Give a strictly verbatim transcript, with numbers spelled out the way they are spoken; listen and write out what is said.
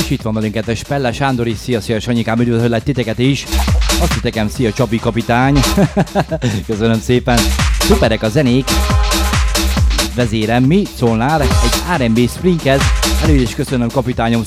És itt van velünk a Spelle Sándor is. Szia, szia, Sanyikám, üdvözöllek titeket is. Azt hittekem, szia Csabi kapitány. Köszönöm szépen. Szuperek a zenék. Vezérem, mi? Szolnár, egy er and bé Springhez. Előre is köszönöm, kapitányom,